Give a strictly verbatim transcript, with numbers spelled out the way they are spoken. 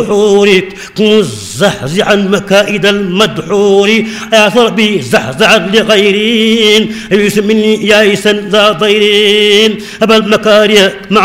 حورك كن زحزحا مكائد المدحور يا ربي زحزحا لغيرين يسمني يائسا ذا ضيرين أبا المكاره مع